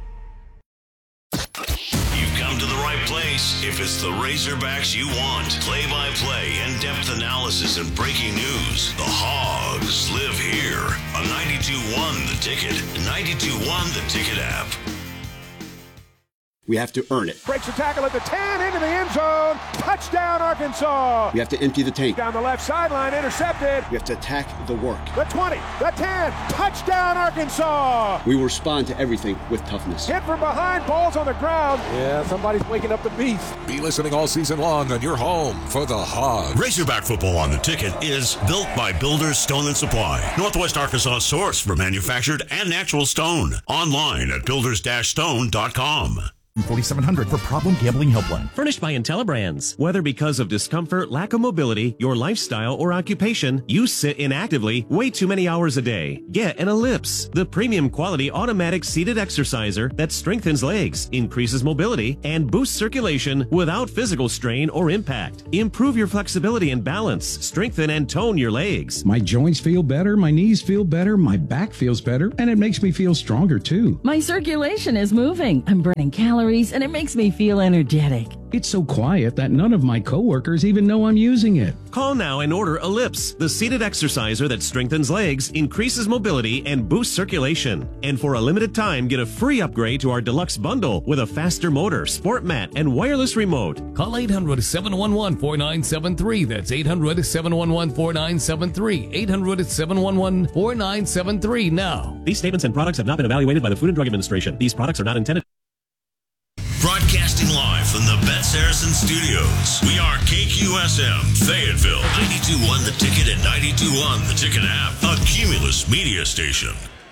You've come to the right place if it's the Razorbacks you want. Play-by-play, in-depth analysis, and breaking news. The Hogs live here on ninety-two point one The Ticket, ninety-two point one The Ticket app. We have to earn it. Breaks the tackle at the ten, into the end zone. Touchdown, Arkansas. We have to empty the tank. Down the left sideline, intercepted. We have to attack the work. The twenty, the ten, touchdown, Arkansas. We will respond to everything with toughness. Hit from behind, balls on the ground. Yeah, somebody's waking up the beast. Be listening all season long on your home for the Hogs. Razorback football on the ticket is built by Builders Stone and Supply, Northwest Arkansas source for manufactured and natural stone. Online at builders dash stone dot com. forty-seven hundred for Problem Gambling Helpline. Furnished by IntelliBrands. Whether because of discomfort, lack of mobility, your lifestyle, or occupation, you sit inactively way too many hours a day. Get an Ellipse, the premium quality automatic seated exerciser that strengthens legs, increases mobility, and boosts circulation without physical strain or impact. Improve your flexibility and balance, strengthen and tone your legs. My joints feel better, my knees feel better, my back feels better, and it makes me feel stronger too. My circulation is moving. I'm burning calories. And it makes me feel energetic. It's so quiet that none of my coworkers even know I'm using it. Call now and order Ellipse, the seated exerciser that strengthens legs, increases mobility, and boosts circulation. And for a limited time, get a free upgrade to our deluxe bundle with a faster motor, sport mat, and wireless remote. Call eight hundred, seven one one, four nine seven three. That's eight hundred, seven one one, four nine seven three. eight hundred, seven one one, four nine seven three now. These statements and products have not been evaluated by the Food and Drug Administration. These products are not intended. Broadcasting live from the Bet Saracen Studios, we are K Q S M, Fayetteville, ninety-two point one The Ticket and ninety-two point one The Ticket app, a Cumulus media station.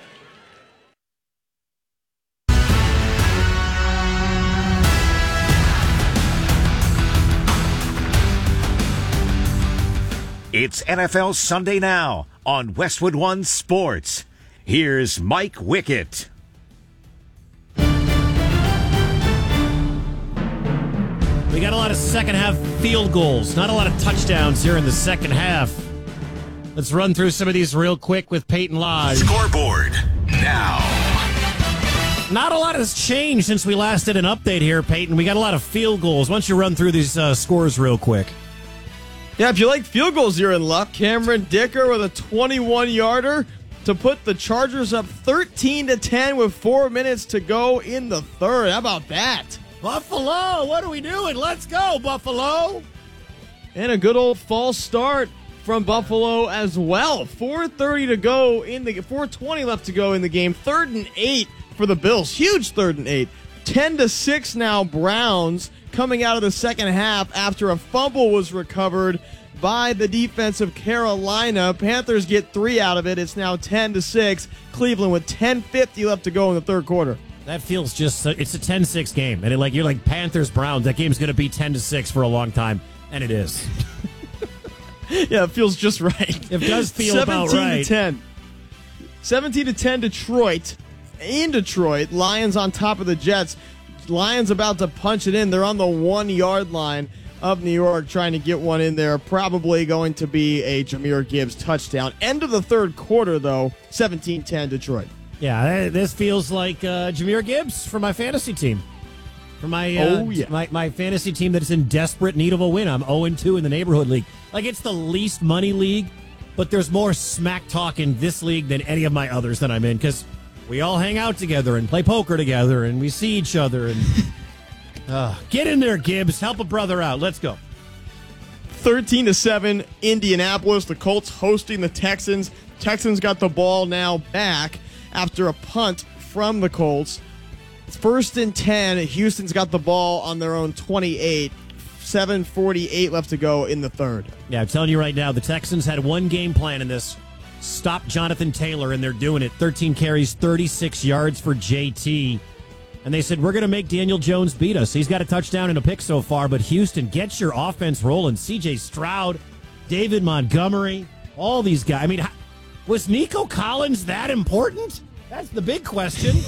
It's N F L Sunday Now on Westwood One Sports. Here's Mike Wickett. We got a lot of second half field goals, not a lot of touchdowns here in the second half. Let's run through some of these real quick with Peyton Lodge. Scoreboard now. Not a lot has changed since we last did an update here, Peyton. We got a lot of field goals. Why don't you run through these uh, scores real quick? Yeah, if you like field goals, you're in luck. Cameron Dicker with a twenty-one yarder to put the Chargers up thirteen to ten with four minutes to go in the third. How about that? Buffalo, what are we doing? Let's go, Buffalo. And a good old false start from Buffalo as well. four thirty to go in the four twenty left to go in the game. Third and eight for the Bills. Huge third and eight. ten to six now Browns coming out of the second half after a fumble was recovered by the defense of Carolina. Panthers get three out of it. It's now ten to six. Cleveland with ten fifty left to go in the third quarter. That feels just, it's a ten six game. And it, like you're like Panthers, Browns. That game's going to be ten to six for a long time. And it is. Yeah, it feels just right. It does feel about right. seventeen to ten. seventeen to ten Detroit. In Detroit, Lions on top of the Jets. Lions about to punch it in. They're on the one-yard line of New York trying to get one in there. Probably going to be a Jahmyr Gibbs touchdown. End of the third quarter, though, seventeen ten Detroit. Yeah, this feels like uh, Jahmyr Gibbs for my fantasy team. For my, uh, oh, yeah. my my fantasy team that is in desperate need of a win. I'm oh and two in the neighborhood league. Like, it's the least money league, but there's more smack talk in this league than any of my others that I'm in, because we all hang out together and play poker together, and we see each other. And uh, get in there, Gibbs. Help a brother out. Let's go. thirteen to seven, Indianapolis. The Colts hosting the Texans. Texans got the ball now back after a punt from the Colts. It's first and ten. Houston's got the ball on their own twenty-eight. seven forty-eight left to go in the third. Yeah, I'm telling you right now, the Texans had one game plan in this. Stop Jonathan Taylor, and they're doing it. thirteen carries, thirty-six yards for J T. And they said, we're going to make Daniel Jones beat us. He's got a touchdown and a pick so far, but Houston, get your offense rolling. C J Stroud, David Montgomery, all these guys. I mean, was Nico Collins that important? That's the big question.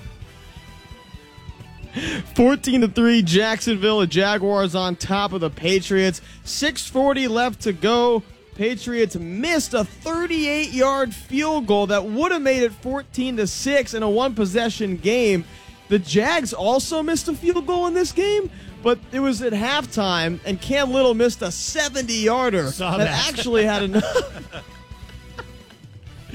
fourteen to three, Jacksonville. The Jaguars on top of the Patriots. six forty left to go. Patriots missed a thirty-eight-yard field goal that would have made it fourteen to six in a one-possession game. The Jags also missed a field goal in this game, but it was at halftime, and Cam Little missed a seventy-yarder that, that actually had enough.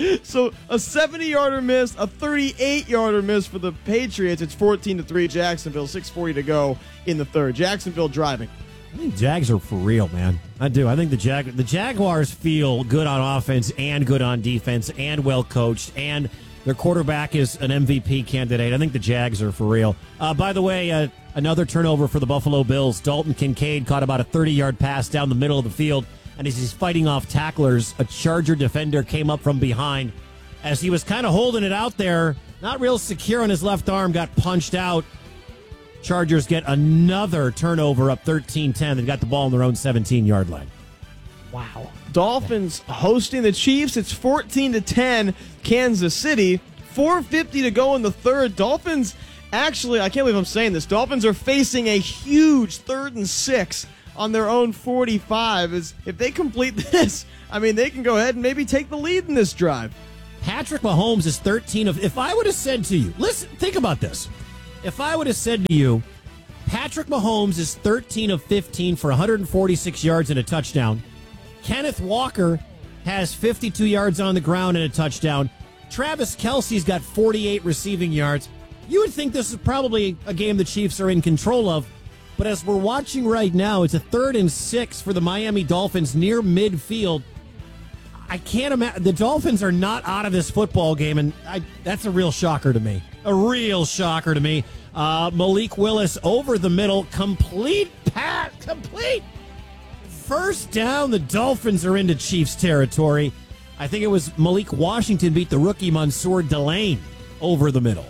So a seventy-yarder miss, a thirty-eight-yarder miss for the Patriots. It's fourteen to three Jacksonville, six forty to go in the third. Jacksonville driving. I think Jags are for real, man. I do. I think the Jag the Jaguars feel good on offense and good on defense and well coached, and their quarterback is an M V P candidate. I think the Jags are for real. Uh, by the way, uh, another turnover for the Buffalo Bills. Dalton Kincaid caught about a thirty-yard pass down the middle of the field, and as he's fighting off tacklers, a Charger defender came up from behind. As he was kind of holding it out there, not real secure on his left arm, got punched out. Chargers get another turnover up thirteen ten. They've got the ball on their own seventeen-yard line. Wow. Dolphins hosting the Chiefs. It's fourteen to ten Kansas City. four fifty to go in the third. Dolphins, actually, I can't believe I'm saying this. Dolphins are facing a huge third and six on their own forty-five. Is if they complete this, I mean, they can go ahead and maybe take the lead in this drive. Patrick Mahomes is thirteen of... If I would have said to you, listen, think about this. If I would have said to you, Patrick Mahomes is thirteen of fifteen for one hundred forty-six yards and a touchdown. Kenneth Walker has fifty-two yards on the ground and a touchdown. Travis Kelce's got forty-eight receiving yards. You would think this is probably a game the Chiefs are in control of, but as we're watching right now, it's a third and six for the Miami Dolphins near midfield. I can't imagine. The Dolphins are not out of this football game, and I, that's a real shocker to me. A real shocker to me. Uh, Malik Willis over the middle. Complete pass. Complete. First down. The Dolphins are into Chiefs territory. I think it was Malik Washington beat the rookie Mansour Delane over the middle.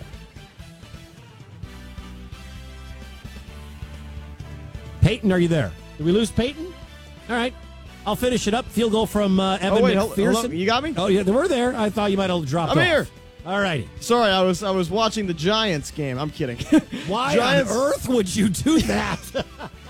Peyton, are you there? Did we lose Peyton? All right. I'll finish it up. Field goal from uh, Evan oh, wait, McPherson. Hello, you got me? Oh, yeah, they were there. I thought you might have dropped I'm off. here. All righty. Sorry, I was I was watching the Giants game. I'm kidding. Why Giants, on earth would you do that?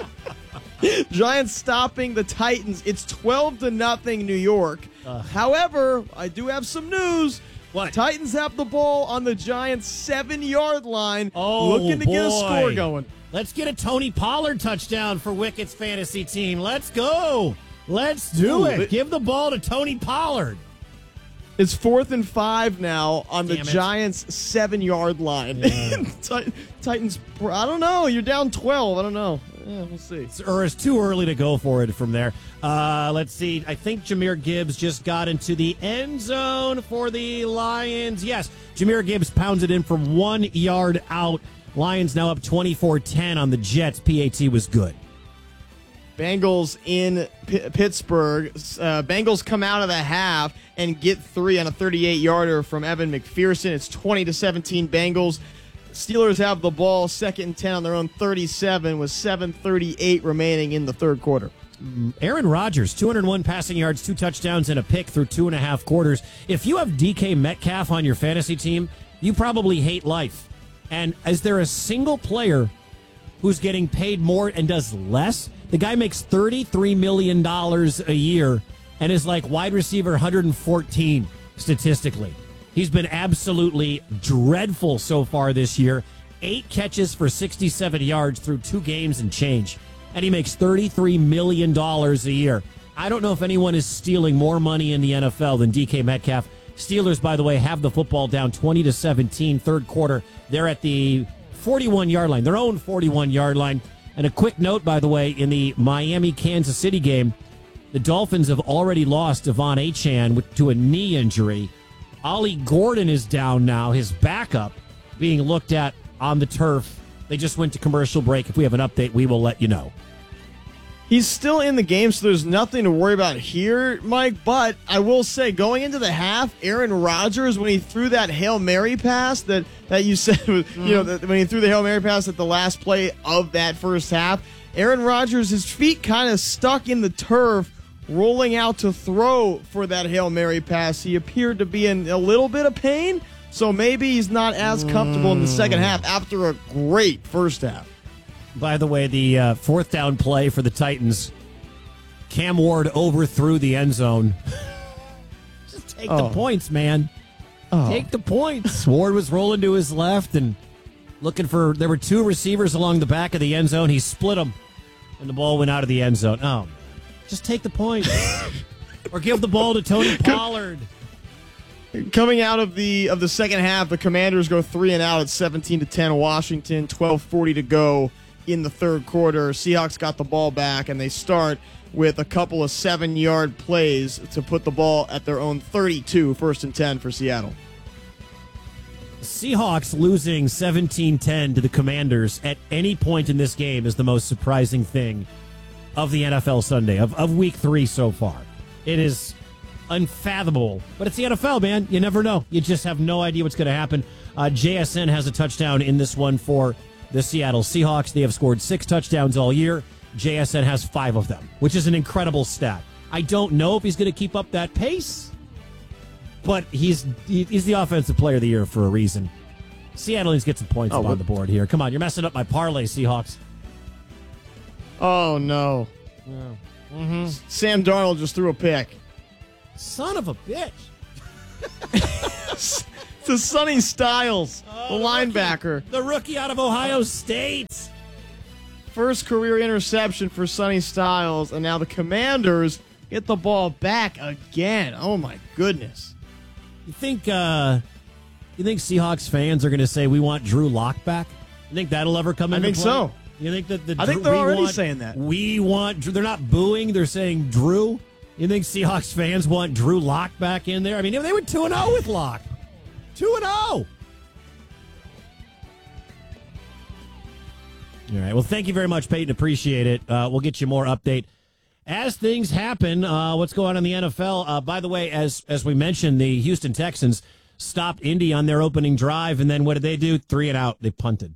Giants stopping the Titans. It's twelve to nothing New York. Uh, However, I do have some news. What? Titans have the ball on the Giants' seven-yard line. Oh, looking to boy. get a score going. Let's get a Tony Pollard touchdown for Wicket's fantasy team. Let's go. Let's do Ooh, it. it. Give the ball to Tony Pollard. It's fourth and five now on the Damn it. Giants' seven-yard line. Yeah. Titans, I don't know. You're down twelve. I don't know. Yeah, we'll see. It's, or it's too early to go for it from there. Uh, let's see. I think Jahmyr Gibbs just got into the end zone for the Lions. Yes, Jahmyr Gibbs pounds it in from one yard out. Lions now up twenty-four ten on the Jets. P A T was good. Bengals in P- Pittsburgh. Uh, Bengals come out of the half and get three on a thirty-eight-yarder from Evan McPherson. It's twenty to seventeen Bengals. Steelers have the ball, second and ten on their own thirty-seven with seven thirty-eight remaining in the third quarter. Aaron Rodgers, two hundred one passing yards, two touchdowns, and a pick through two and a half quarters. If you have D K Metcalf on your fantasy team, you probably hate life. And is there a single player who's getting paid more and does less? The guy makes thirty-three million dollars a year and is like wide receiver one hundred fourteen statistically. He's been absolutely dreadful so far this year. Eight catches for sixty-seven yards through two games and change. And he makes thirty-three million dollars a year. I don't know if anyone is stealing more money in the N F L than D K Metcalf. Steelers, by the way, have the football down twenty to seventeen, third quarter. They're at the forty-one-yard line, their own forty-one-yard line. And a quick note, by the way, in the Miami-Kansas City game, the Dolphins have already lost Devon Achane to a knee injury. Ollie Gordon is down now, his backup being looked at on the turf. They just went to commercial break. If we have an update, we will let you know. He's still in the game, so there's nothing to worry about here, Mike. But I will say, going into the half, Aaron Rodgers, when he threw that Hail Mary pass that, that you said, was, mm-hmm. you know, that when he threw the Hail Mary pass at the last play of that first half, Aaron Rodgers, his feet kind of stuck in the turf, rolling out to throw for that Hail Mary pass. He appeared to be in a little bit of pain, so maybe he's not as comfortable in the second half after a great first half. By the way, the uh, fourth down play for the Titans, Cam Ward overthrew the end zone. Just take Oh. the points, man. Oh. Take the points. Ward was rolling to his left and looking for, there were two receivers along the back of the end zone. He split them, and the ball went out of the end zone. Oh, just take the points. Or give the ball to Tony Pollard. Coming out of the of the second half, the Commanders go three and out at seventeen to ten. Washington, twelve forty to go in the third quarter. Seahawks got the ball back, and they start with a couple of seven-yard plays to put the ball at their own thirty-two, first and ten for Seattle. Seahawks losing seventeen ten to the Commanders at any point in this game is the most surprising thing of the N F L Sunday, of, of week three so far. It is unfathomable. But it's the N F L, man. You never know. You just have no idea what's going to happen. Uh, J S N has a touchdown in this one for the Seattle Seahawks. They have scored six touchdowns all year. J S N has five of them, which is an incredible stat. I don't know if he's going to keep up that pace, but he's he's the offensive player of the year for a reason. Seattle needs to get some points oh, up on the board here. Come on, you're messing up my parlay, Seahawks. Oh, no. Yeah. Mm-hmm. Sam Darnold just threw a pick. Son of a bitch. To Sonny Styles, oh, the linebacker. Rookie, the rookie out of Ohio State. First career interception for Sonny Styles, and now the Commanders get the ball back again. Oh, my goodness. You think uh, you think Seahawks fans are going to say, we want Drew Lock back? You think that'll ever come into I think play? so. You think that the I think they're already want, saying that. We want, they're not booing, they're saying Drew. You think Seahawks fans want Drew Lock back in there? I mean, they were two and oh with Lock. two and oh. All right. Well, thank you very much, Peyton. Appreciate it. Uh, we'll get you more update as things happen. Uh, what's going on in the N F L? Uh, by the way, as as we mentioned, the Houston Texans stopped Indy on their opening drive, and then what did they do? Three and out. They punted.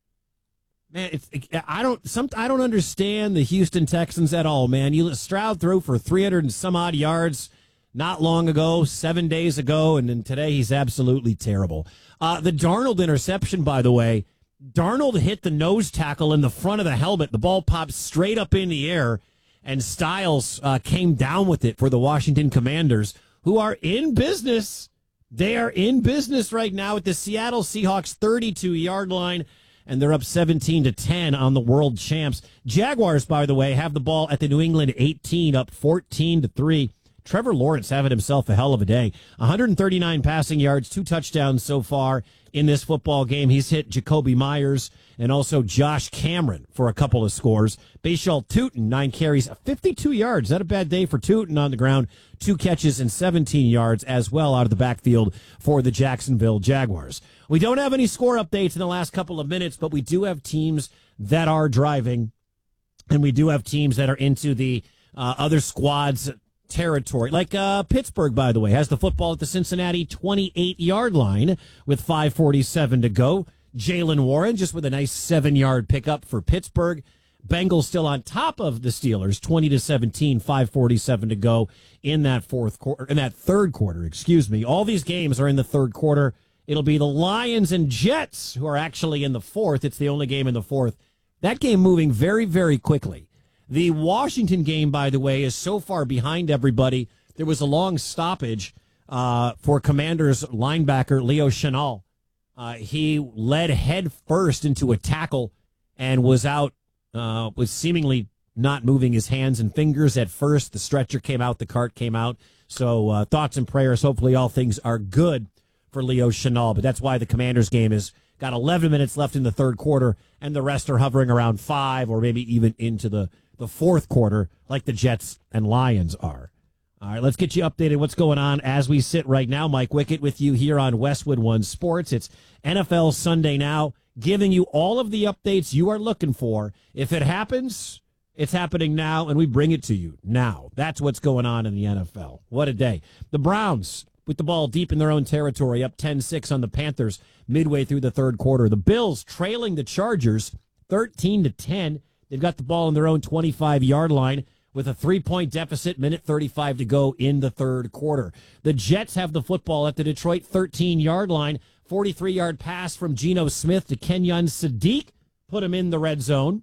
Man, it's, I don't some I don't understand the Houston Texans at all, man. You Stroud threw for three hundred and some odd yards not long ago, seven days ago, and then today he's absolutely terrible. Uh, the Darnold interception, by the way, Darnold hit the nose tackle in the front of the helmet. The ball popped straight up in the air, and Styles uh, came down with it for the Washington Commanders, who are in business. They are in business right now at the Seattle Seahawks thirty-two-yard line. And they're up seventeen to ten on the world champs. Jaguars, by the way, have the ball at the New England eighteen, up fourteen to three. Trevor Lawrence having himself a hell of a day. one hundred thirty-nine passing yards, two touchdowns so far in this football game. He's hit Jacoby Myers and also Josh Cameron for a couple of scores. Bashal Tutin, nine carries, fifty-two yards. Not a bad day for Tutin on the ground. Two catches and seventeen yards as well out of the backfield for the Jacksonville Jaguars. We don't have any score updates in the last couple of minutes, but we do have teams that are driving, and we do have teams that are into the uh, other squads' territory. Like uh, Pittsburgh, by the way, has the football at the Cincinnati twenty-eight-yard line with five forty-seven to go. Jaylen Warren just with a nice seven-yard pickup for Pittsburgh. Bengals still on top of the Steelers, twenty to seventeen, five forty-seven to go in that fourth quarter, in that third quarter, excuse me. All these games are in the third quarter. It'll be the Lions and Jets who are actually in the fourth. It's the only game in the fourth. That game moving very, very quickly. The Washington game, by the way, is so far behind everybody. There was a long stoppage uh, for Commanders linebacker Leo Chenal. Uh, he led head first into a tackle and was out, uh, was seemingly not moving his hands and fingers at first. The stretcher came out, the cart came out. So uh, thoughts and prayers. Hopefully all things are good for Leo Chenal, but that's why the Commanders game has got eleven minutes left in the third quarter, and the rest are hovering around five or maybe even into the, the fourth quarter like the Jets and Lions are. All right, let's get you updated what's going on as we sit right now. Mike Wickett with you here on Westwood One Sports. It's N F L Sunday now, giving you all of the updates you are looking for. If it happens, it's happening now, and we bring it to you now. That's what's going on in the N F L. What a day. The Browns with the ball deep in their own territory, up ten six on the Panthers midway through the third quarter. The Bills trailing the Chargers thirteen to ten. They've got the ball in their own twenty-five-yard line with a three-point deficit, minute thirty-five to go in the third quarter. The Jets have the football at the Detroit thirteen-yard line. forty-three-yard pass from Geno Smith to Kenyon Sadiq. Put him in the red zone.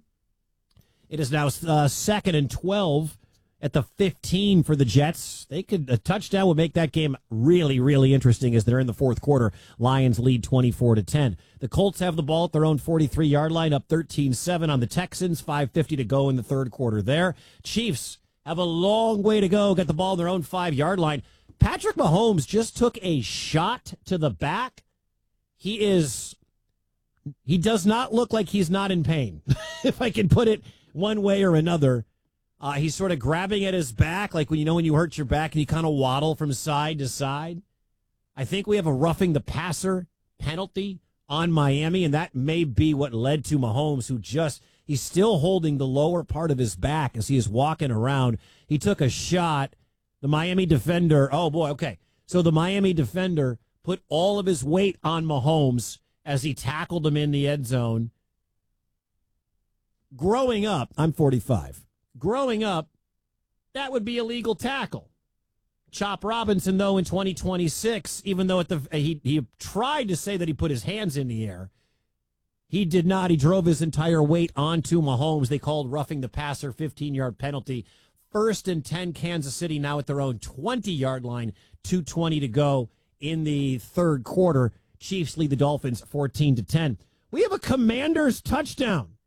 It is now uh, second and twelve at the fifteen for the Jets. They could a touchdown would make that game really, really interesting as they're in the fourth quarter. Lions lead twenty-four to ten. The Colts have the ball at their own forty-three-yard line, up thirteen seven on the Texans. five fifty to go in the third quarter there. Chiefs have a long way to go. Got the ball in their own five-yard line. Patrick Mahomes just took a shot to the back. He is, he does not look like he's not in pain, if I can put it one way or another. Uh, he's sort of grabbing at his back, like when you know when you hurt your back and you kind of waddle from side to side. I think we have a roughing the passer penalty on Miami, and that may be what led to Mahomes, who just, he's still holding the lower part of his back as he is walking around. He took a shot. The Miami defender, oh boy, okay. So the Miami defender put all of his weight on Mahomes as he tackled him in the end zone. Growing up, I'm forty-five. Growing up, that would be a legal tackle. Chop Robinson, though, in twenty twenty-six, even though at the he he tried to say that he put his hands in the air, he did not. He drove his entire weight onto Mahomes. They called roughing the passer, fifteen-yard penalty. First and ten, Kansas City now at their own twenty-yard line, two twenty to go in the third quarter. Chiefs lead the Dolphins fourteen to ten. We have a Commanders touchdown.